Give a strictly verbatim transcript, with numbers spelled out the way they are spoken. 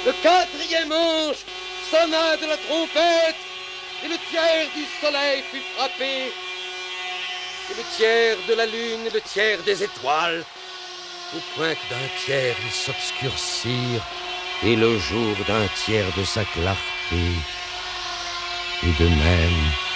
Le quatrième ange sonna de la trompette, et le tiers du soleil fut frappé, et le tiers de la lune et le tiers des étoiles, au point que d'un tiers ils s'obscurcirent, et le jour d'un tiers de sa clarté, et de même